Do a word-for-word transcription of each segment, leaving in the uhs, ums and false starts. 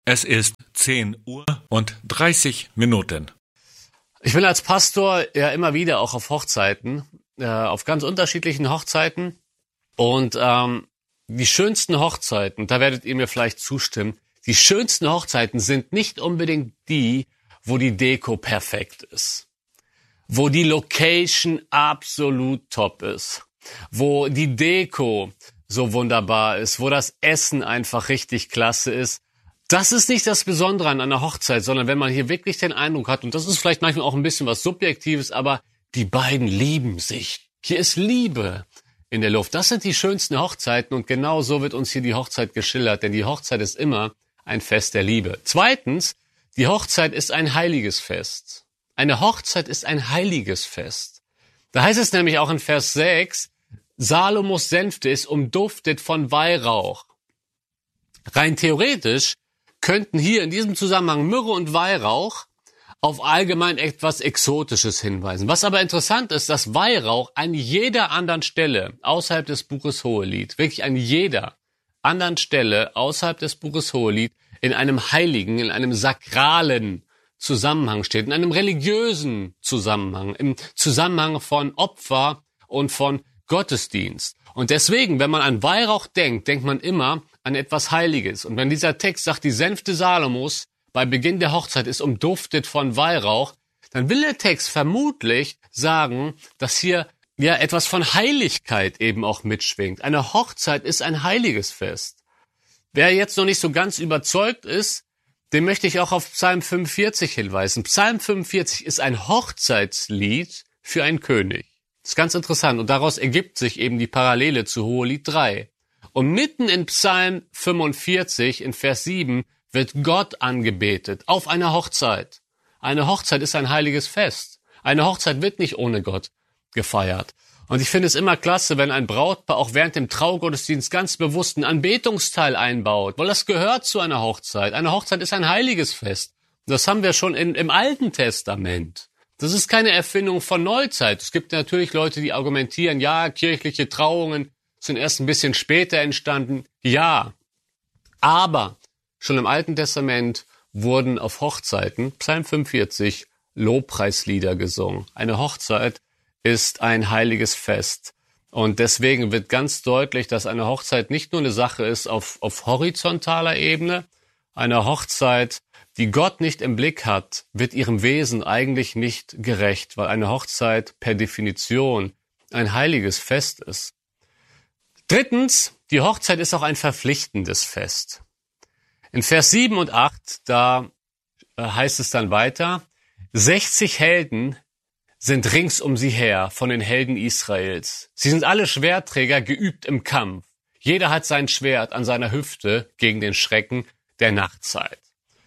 Es ist zehn Uhr und dreißig Minuten. Ich bin als Pastor ja immer wieder auch auf Hochzeiten, äh, auf ganz unterschiedlichen Hochzeiten. Und ähm, die schönsten Hochzeiten, da werdet ihr mir vielleicht zustimmen, die schönsten Hochzeiten sind nicht unbedingt die, wo die Deko perfekt ist, wo die Location absolut top ist, wo die Deko so wunderbar ist, wo das Essen einfach richtig klasse ist. Das ist nicht das Besondere an einer Hochzeit, sondern wenn man hier wirklich den Eindruck hat, und das ist vielleicht manchmal auch ein bisschen was Subjektives, aber die beiden lieben sich. Hier ist Liebe in der Luft. Das sind die schönsten Hochzeiten und genau so wird uns hier die Hochzeit geschildert, denn die Hochzeit ist immer ein Fest der Liebe. Zweitens, die Hochzeit ist ein heiliges Fest. Eine Hochzeit ist ein heiliges Fest. Da heißt es nämlich auch in Vers sechs, Salomos Sänfte ist umduftet von Weihrauch. Rein theoretisch könnten hier in diesem Zusammenhang Myrrhe und Weihrauch auf allgemein etwas Exotisches hinweisen. Was aber interessant ist, dass Weihrauch an jeder anderen Stelle außerhalb des Buches Hohelied, wirklich an jeder anderen Stelle außerhalb des Buches Hohelied in einem heiligen, in einem sakralen Zusammenhang steht, in einem religiösen Zusammenhang, im Zusammenhang von Opfer und von Gottesdienst. Und deswegen, wenn man an Weihrauch denkt, denkt man immer an etwas Heiliges. Und wenn dieser Text sagt, die Sänfte Salomos bei Beginn der Hochzeit ist umduftet von Weihrauch, dann will der Text vermutlich sagen, dass hier ja etwas von Heiligkeit eben auch mitschwingt. Eine Hochzeit ist ein heiliges Fest. Wer jetzt noch nicht so ganz überzeugt ist, dem möchte ich auch auf Psalm fünfundvierzig hinweisen. Psalm fünfundvierzig ist ein Hochzeitslied für einen König. Das ist ganz interessant und daraus ergibt sich eben die Parallele zu Hohelied drei. Und mitten in Psalm fünfundvierzig, in Vers sieben, wird Gott angebetet auf einer Hochzeit. Eine Hochzeit ist ein heiliges Fest. Eine Hochzeit wird nicht ohne Gott gefeiert. Und ich finde es immer klasse, wenn ein Brautpaar auch während dem Traugottesdienst ganz bewusst einen Anbetungsteil einbaut, weil das gehört zu einer Hochzeit. Eine Hochzeit ist ein heiliges Fest. Das haben wir schon in, im Alten Testament. Das ist keine Erfindung von Neuzeit. Es gibt natürlich Leute, die argumentieren, ja, kirchliche Trauungen sind erst ein bisschen später entstanden. Ja, aber schon im Alten Testament wurden auf Hochzeiten, Psalm fünfundvierzig, Lobpreislieder gesungen. Eine Hochzeit ist ein heiliges Fest. Und deswegen wird ganz deutlich, dass eine Hochzeit nicht nur eine Sache ist auf, auf horizontaler Ebene. Eine Hochzeit, die Gott nicht im Blick hat, wird ihrem Wesen eigentlich nicht gerecht, weil eine Hochzeit per Definition ein heiliges Fest ist. Drittens, die Hochzeit ist auch ein verpflichtendes Fest. In Vers sieben und acht, da heißt es dann weiter, sechzig Helden sind rings um sie her von den Helden Israels. Sie sind alle Schwertträger, geübt im Kampf. Jeder hat sein Schwert an seiner Hüfte gegen den Schrecken der Nachtzeit.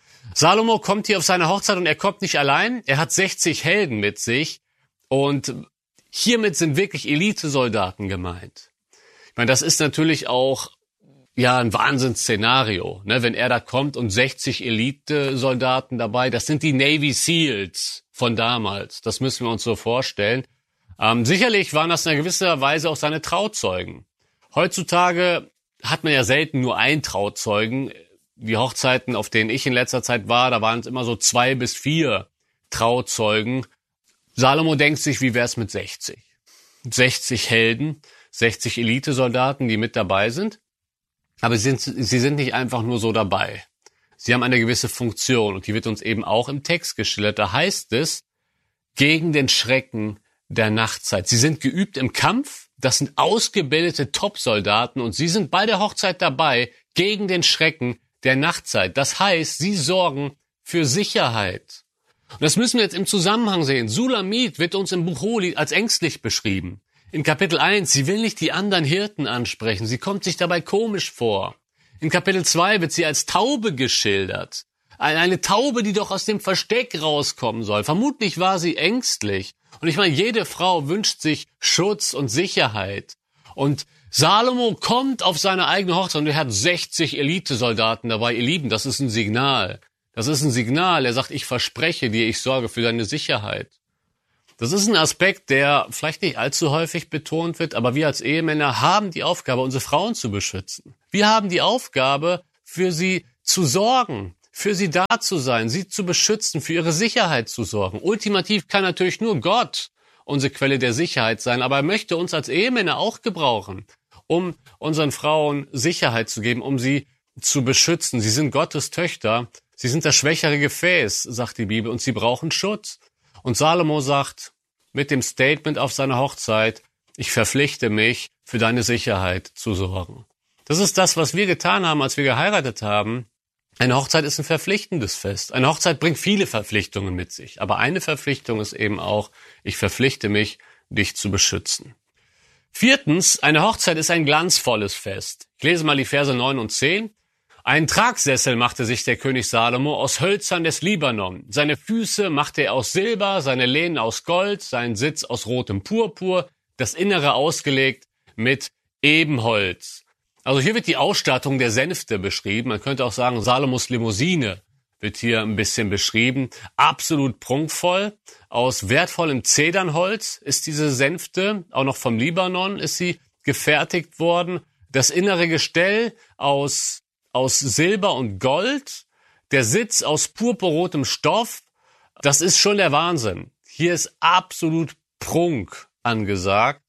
Salomo kommt hier auf seine Hochzeit und er kommt nicht allein. Er hat sechzig Helden mit sich und hiermit sind wirklich Elitesoldaten gemeint. Ich meine, das ist natürlich auch ja ein Wahnsinnsszenario, ne? Wenn er da kommt und sechzig Elitesoldaten dabei, das sind die Navy Seals von damals. Das müssen wir uns so vorstellen. Ähm, sicherlich waren das in gewisser Weise auch seine Trauzeugen. Heutzutage hat man ja selten nur einen Trauzeugen. Die Hochzeiten, auf denen ich in letzter Zeit war, da waren es immer so zwei bis vier Trauzeugen. Salomo denkt sich, wie wär's mit sechzig? sechzig Helden, sechzig Elitesoldaten, die mit dabei sind. Aber sie sind, sie sind nicht einfach nur so dabei. Sie haben eine gewisse Funktion und die wird uns eben auch im Text geschildert. Da heißt es, gegen den Schrecken der Nachtzeit. Sie sind geübt im Kampf, das sind ausgebildete Top-Soldaten und sie sind bei der Hochzeit dabei, gegen den Schrecken der Nachtzeit. Das heißt, sie sorgen für Sicherheit. Und das müssen wir jetzt im Zusammenhang sehen. Sulamit wird uns im Buch Hohelied als ängstlich beschrieben. In Kapitel eins, sie will nicht die anderen Hirten ansprechen. Sie kommt sich dabei komisch vor. In Kapitel zwei wird sie als Taube geschildert. Eine Taube, die doch aus dem Versteck rauskommen soll. Vermutlich war sie ängstlich. Und ich meine, jede Frau wünscht sich Schutz und Sicherheit. Und Salomo kommt auf seine eigene Hochzeit und er hat sechzig Elitesoldaten dabei. Ihr Lieben, das ist ein Signal. Das ist ein Signal. Er sagt, ich verspreche dir, ich sorge für deine Sicherheit. Das ist ein Aspekt, der vielleicht nicht allzu häufig betont wird, aber wir als Ehemänner haben die Aufgabe, unsere Frauen zu beschützen. Wir haben die Aufgabe, für sie zu sorgen, für sie da zu sein, sie zu beschützen, für ihre Sicherheit zu sorgen. Ultimativ kann natürlich nur Gott unsere Quelle der Sicherheit sein, aber er möchte uns als Ehemänner auch gebrauchen, um unseren Frauen Sicherheit zu geben, um sie zu beschützen. Sie sind Gottes Töchter, sie sind das schwächere Gefäß, sagt die Bibel, und sie brauchen Schutz. Und Salomo sagt mit dem Statement auf seiner Hochzeit, ich verpflichte mich, für deine Sicherheit zu sorgen. Das ist das, was wir getan haben, als wir geheiratet haben. Eine Hochzeit ist ein verpflichtendes Fest. Eine Hochzeit bringt viele Verpflichtungen mit sich. Aber eine Verpflichtung ist eben auch, ich verpflichte mich, dich zu beschützen. Viertens, eine Hochzeit ist ein glanzvolles Fest. Ich lese mal die Verse neun und zehn. Einen Tragsessel machte sich der König Salomo aus Hölzern des Libanon. Seine Füße machte er aus Silber, seine Lehnen aus Gold, seinen Sitz aus rotem Purpur, das Innere ausgelegt mit Ebenholz. Also hier wird die Ausstattung der Sänfte beschrieben. Man könnte auch sagen, Salomos Limousine wird hier ein bisschen beschrieben. Absolut prunkvoll. Aus wertvollem Zedernholz ist diese Sänfte, auch noch vom Libanon ist sie gefertigt worden. Das innere Gestell aus, aus Silber und Gold. Der Sitz aus purpurrotem Stoff. Das ist schon der Wahnsinn. Hier ist absolut Prunk angesagt.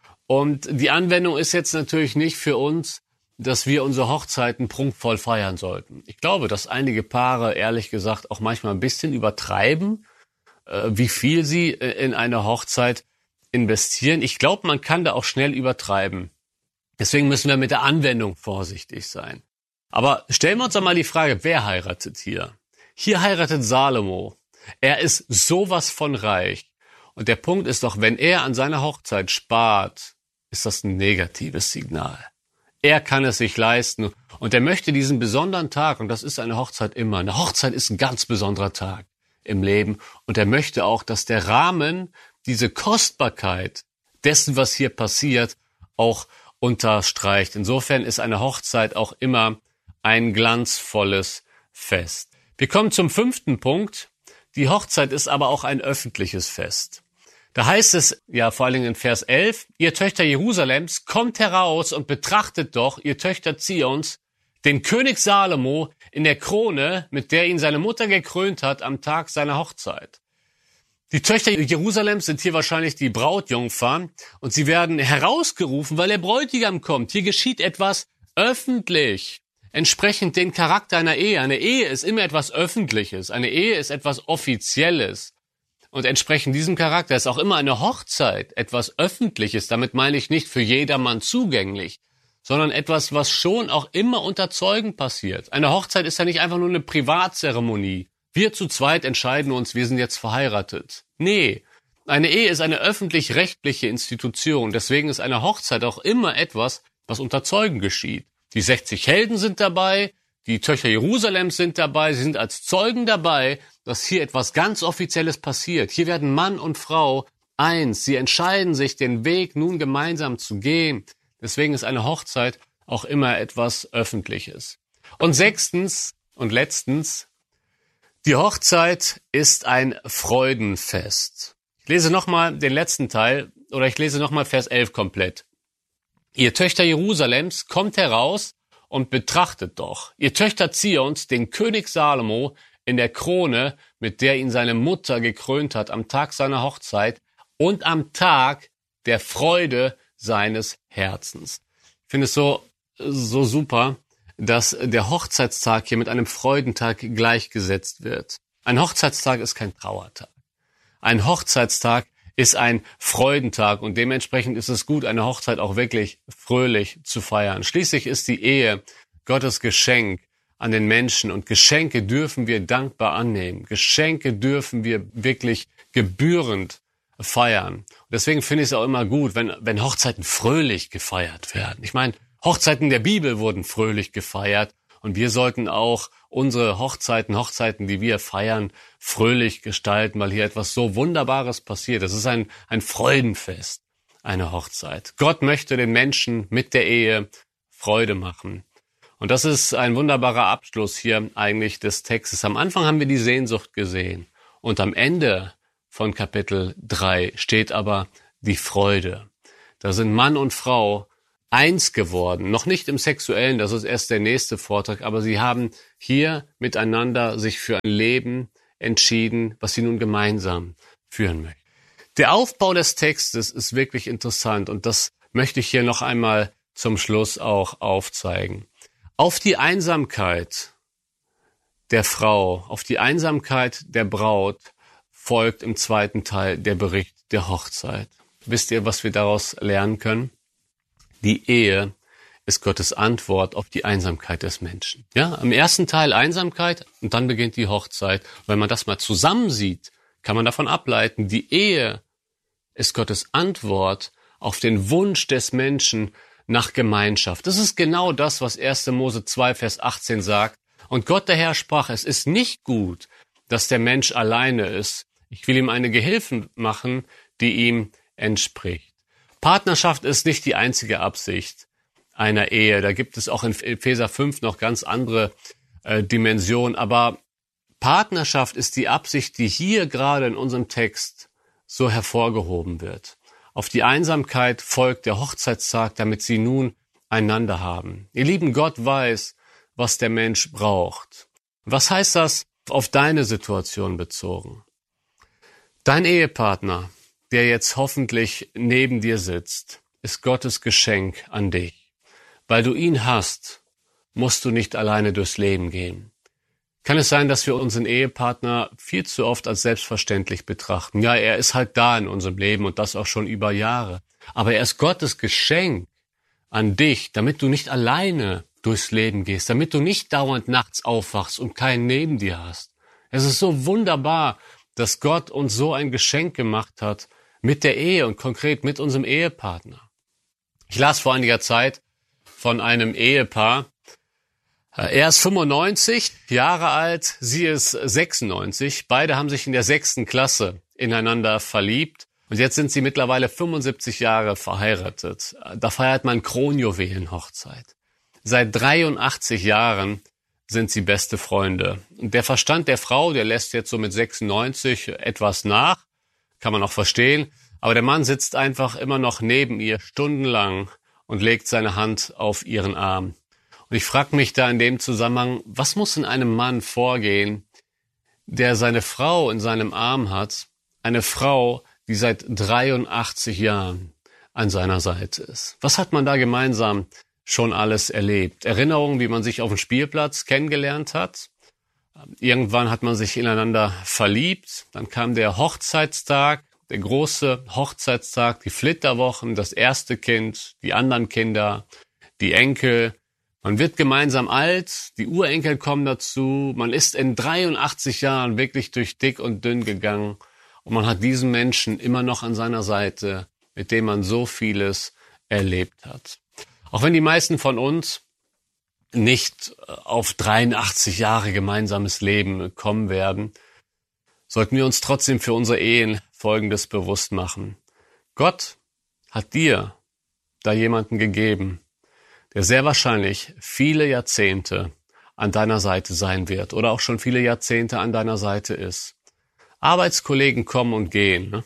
Und die Anwendung ist jetzt natürlich nicht für uns, dass wir unsere Hochzeiten prunkvoll feiern sollten. Ich glaube, dass einige Paare, ehrlich gesagt, auch manchmal ein bisschen übertreiben, äh, wie viel sie in eine Hochzeit investieren. Ich glaube, man kann da auch schnell übertreiben. Deswegen müssen wir mit der Anwendung vorsichtig sein. Aber stellen wir uns doch mal die Frage, wer heiratet hier? Hier heiratet Salomo. Er ist sowas von reich. Und der Punkt ist doch, wenn er an seiner Hochzeit spart, ist das ein negatives Signal. Er kann es sich leisten und er möchte diesen besonderen Tag, und das ist eine Hochzeit immer, eine Hochzeit ist ein ganz besonderer Tag im Leben, und er möchte auch, dass der Rahmen, diese Kostbarkeit dessen, was hier passiert, auch unterstreicht. Insofern ist eine Hochzeit auch immer ein glanzvolles Fest. Wir kommen zum fünften Punkt. Die Hochzeit ist aber auch ein öffentliches Fest. Da heißt es, ja vor allen Dingen in Vers elf, ihr Töchter Jerusalems, kommt heraus und betrachtet doch, ihr Töchter Zions, den König Salomo in der Krone, mit der ihn seine Mutter gekrönt hat am Tag seiner Hochzeit. Die Töchter Jerusalems sind hier wahrscheinlich die Brautjungfern und sie werden herausgerufen, weil der Bräutigam kommt. Hier geschieht etwas öffentlich, entsprechend den Charakter einer Ehe. Eine Ehe ist immer etwas Öffentliches, eine Ehe ist etwas Offizielles. Und entsprechend diesem Charakter ist auch immer eine Hochzeit etwas Öffentliches. Damit meine ich nicht für jedermann zugänglich, sondern etwas, was schon auch immer unter Zeugen passiert. Eine Hochzeit ist ja nicht einfach nur eine Privatzeremonie. Wir zu zweit entscheiden uns, wir sind jetzt verheiratet. Nee, eine Ehe ist eine öffentlich-rechtliche Institution. Deswegen ist eine Hochzeit auch immer etwas, was unter Zeugen geschieht. Die sechzig Helden sind dabei, die Töchter Jerusalems sind dabei, sie sind als Zeugen dabei, dass hier etwas ganz Offizielles passiert. Hier werden Mann und Frau eins. Sie entscheiden sich, den Weg nun gemeinsam zu gehen. Deswegen ist eine Hochzeit auch immer etwas Öffentliches. Und sechstens und letztens, die Hochzeit ist ein Freudenfest. Ich lese nochmal den letzten Teil, oder ich lese nochmal Vers elf komplett. Ihr Töchter Jerusalems, kommt heraus und betrachtet doch, ihr Töchter Zions, den König Salomo in der Krone, mit der ihn seine Mutter gekrönt hat am Tag seiner Hochzeit und am Tag der Freude seines Herzens. Ich finde es so, so super, dass der Hochzeitstag hier mit einem Freudentag gleichgesetzt wird. Ein Hochzeitstag ist kein Trauertag. Ein Hochzeitstag ist ein Freudentag und dementsprechend ist es gut, eine Hochzeit auch wirklich fröhlich zu feiern. Schließlich ist die Ehe Gottes Geschenk an den Menschen und Geschenke dürfen wir dankbar annehmen. Geschenke dürfen wir wirklich gebührend feiern. Und deswegen finde ich es auch immer gut, wenn, wenn Hochzeiten fröhlich gefeiert werden. Ich meine, Hochzeiten der Bibel wurden fröhlich gefeiert und wir sollten auch unsere Hochzeiten, Hochzeiten, die wir feiern, fröhlich gestalten, weil hier etwas so Wunderbares passiert. Es ist ein, ein Freudenfest, eine Hochzeit. Gott möchte den Menschen mit der Ehe Freude machen. Und das ist ein wunderbarer Abschluss hier eigentlich des Textes. Am Anfang haben wir die Sehnsucht gesehen und am Ende von Kapitel drei steht aber die Freude. Da sind Mann und Frau eins geworden. Noch nicht im Sexuellen, das ist erst der nächste Vortrag, aber sie haben hier miteinander sich für ein Leben entschieden, was sie nun gemeinsam führen möchten. Der Aufbau des Textes ist wirklich interessant und das möchte ich hier noch einmal zum Schluss auch aufzeigen. Auf die Einsamkeit der Frau, auf die Einsamkeit der Braut folgt im zweiten Teil der Bericht der Hochzeit. Wisst ihr, was wir daraus lernen können? Die Ehe ist Gottes Antwort auf die Einsamkeit des Menschen. Ja, im ersten Teil Einsamkeit und dann beginnt die Hochzeit. Wenn man das mal zusammensieht, kann man davon ableiten, die Ehe ist Gottes Antwort auf den Wunsch des Menschen nach Gemeinschaft. Das ist genau das, was erster Mose zwei, Vers achtzehn sagt. Und Gott der Herr sprach, es ist nicht gut, dass der Mensch alleine ist. Ich will ihm eine Gehilfin machen, die ihm entspricht. Partnerschaft ist nicht die einzige Absicht einer Ehe. Da gibt es auch in Epheser fünf noch ganz andere äh, Dimensionen. Aber Partnerschaft ist die Absicht, die hier gerade in unserem Text so hervorgehoben wird. Auf die Einsamkeit folgt der Hochzeitstag, damit sie nun einander haben. Ihr Lieben, Gott weiß, was der Mensch braucht. Was heißt das auf deine Situation bezogen? Dein Ehepartner, der jetzt hoffentlich neben dir sitzt, ist Gottes Geschenk an dich. Weil du ihn hast, musst du nicht alleine durchs Leben gehen. Kann es sein, dass wir unseren Ehepartner viel zu oft als selbstverständlich betrachten? Ja, er ist halt da in unserem Leben und das auch schon über Jahre. Aber er ist Gottes Geschenk an dich, damit du nicht alleine durchs Leben gehst, damit du nicht dauernd nachts aufwachst und keinen neben dir hast. Es ist so wunderbar, dass Gott uns so ein Geschenk gemacht hat mit der Ehe und konkret mit unserem Ehepartner. Ich las vor einiger Zeit von einem Ehepaar. Er ist fünfundneunzig Jahre alt, sie ist sechsundneunzig. Beide haben sich in der sechsten Klasse ineinander verliebt. Und jetzt sind sie mittlerweile fünfundsiebzig Jahre verheiratet. Da feiert man Kronjuwelenhochzeit. Seit dreiundachtzig Jahren sind sie beste Freunde. Und der Verstand der Frau, der lässt jetzt so mit sechsundneunzig etwas nach. Kann man auch verstehen. Aber der Mann sitzt einfach immer noch neben ihr stundenlang und legt seine Hand auf ihren Arm. Und ich frage mich da in dem Zusammenhang, was muss in einem Mann vorgehen, der seine Frau in seinem Arm hat, eine Frau, die seit dreiundachtzig Jahren an seiner Seite ist. Was hat man da gemeinsam schon alles erlebt? Erinnerungen, wie man sich auf dem Spielplatz kennengelernt hat. Irgendwann hat man sich ineinander verliebt. Dann kam der Hochzeitstag, der große Hochzeitstag, die Flitterwochen, das erste Kind, die anderen Kinder, die Enkel. Man wird gemeinsam alt, die Urenkel kommen dazu. Man ist in dreiundachtzig Jahren wirklich durch dick und dünn gegangen. Und man hat diesen Menschen immer noch an seiner Seite, mit dem man so vieles erlebt hat. Auch wenn die meisten von uns nicht auf dreiundachtzig Jahre gemeinsames Leben kommen werden, sollten wir uns trotzdem für unsere Ehen Folgendes bewusst machen. Gott hat dir da jemanden gegeben, der sehr wahrscheinlich viele Jahrzehnte an deiner Seite sein wird oder auch schon viele Jahrzehnte an deiner Seite ist. Arbeitskollegen kommen und gehen, ne?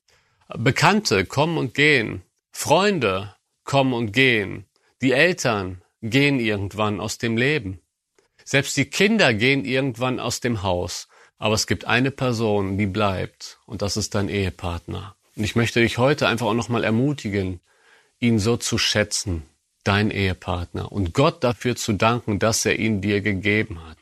Bekannte kommen und gehen, Freunde kommen und gehen, die Eltern gehen irgendwann aus dem Leben. Selbst die Kinder gehen irgendwann aus dem Haus. Aber es gibt eine Person, die bleibt, und das ist dein Ehepartner. Und ich möchte dich heute einfach auch nochmal ermutigen, ihn so zu schätzen, dein Ehepartner, und Gott dafür zu danken, dass er ihn dir gegeben hat.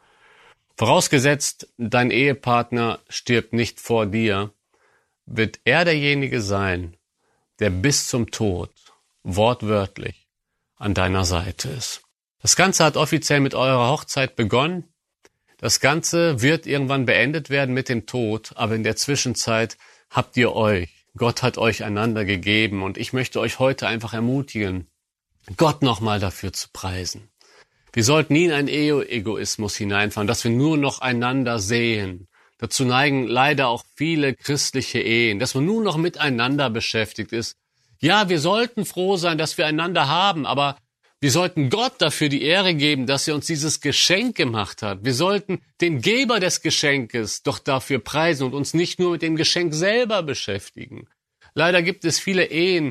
Vorausgesetzt, dein Ehepartner stirbt nicht vor dir, wird er derjenige sein, der bis zum Tod wortwörtlich an deiner Seite ist. Das Ganze hat offiziell mit eurer Hochzeit begonnen. Das Ganze wird irgendwann beendet werden mit dem Tod, aber in der Zwischenzeit habt ihr euch, Gott hat euch einander gegeben, und ich möchte euch heute einfach ermutigen, Gott nochmal dafür zu preisen. Wir sollten nie in einen Ehe-Egoismus hineinfahren, dass wir nur noch einander sehen. Dazu neigen leider auch viele christliche Ehen, dass man nur noch miteinander beschäftigt ist. Ja, wir sollten froh sein, dass wir einander haben, aber wir sollten Gott dafür die Ehre geben, dass er uns dieses Geschenk gemacht hat. Wir sollten den Geber des Geschenkes doch dafür preisen und uns nicht nur mit dem Geschenk selber beschäftigen. Leider gibt es viele Ehen,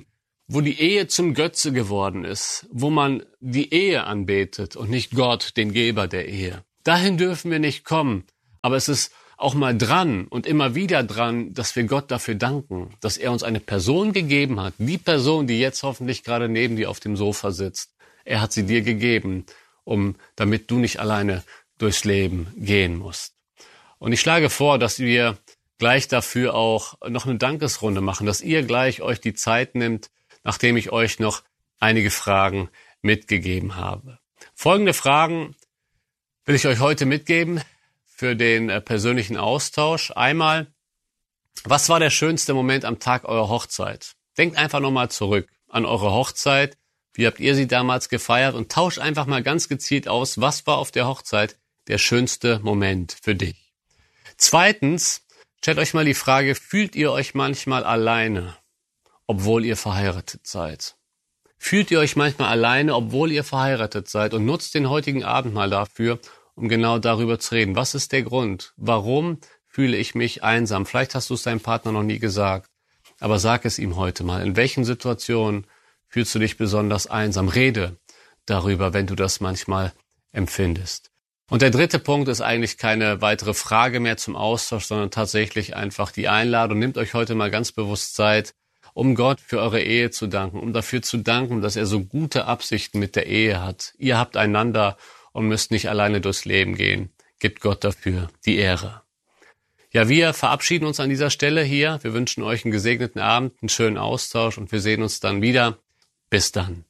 wo die Ehe zum Götze geworden ist, wo man die Ehe anbetet und nicht Gott, den Geber der Ehe. Dahin dürfen wir nicht kommen, aber es ist auch mal dran und immer wieder dran, dass wir Gott dafür danken, dass er uns eine Person gegeben hat, die Person, die jetzt hoffentlich gerade neben dir auf dem Sofa sitzt. Er hat sie dir gegeben, um, damit du nicht alleine durchs Leben gehen musst. Und ich schlage vor, dass wir gleich dafür auch noch eine Dankesrunde machen, dass ihr gleich euch die Zeit nimmt, nachdem ich euch noch einige Fragen mitgegeben habe. Folgende Fragen will ich euch heute mitgeben für den äh, persönlichen Austausch. Einmal, was war der schönste Moment am Tag eurer Hochzeit? Denkt einfach nochmal zurück an eure Hochzeit. Wie habt ihr sie damals gefeiert? Und tauscht einfach mal ganz gezielt aus, was war auf der Hochzeit der schönste Moment für dich? Zweitens, stellt euch mal die Frage, fühlt ihr euch manchmal alleine, obwohl ihr verheiratet seid? Fühlt ihr euch manchmal alleine, obwohl ihr verheiratet seid? Und nutzt den heutigen Abend mal dafür, um genau darüber zu reden. Was ist der Grund? Warum fühle ich mich einsam? Vielleicht hast du es deinem Partner noch nie gesagt, aber sag es ihm heute mal. In welchen Situationen fühlst du dich besonders einsam? Rede darüber, wenn du das manchmal empfindest. Und der dritte Punkt ist eigentlich keine weitere Frage mehr zum Austausch, sondern tatsächlich einfach die Einladung. Nehmt euch heute mal ganz bewusst Zeit, um Gott für eure Ehe zu danken, um dafür zu danken, dass er so gute Absichten mit der Ehe hat. Ihr habt einander und müsst nicht alleine durchs Leben gehen. Gebt Gott dafür die Ehre. Ja, wir verabschieden uns an dieser Stelle hier. Wir wünschen euch einen gesegneten Abend, einen schönen Austausch und wir sehen uns dann wieder. Bis dann.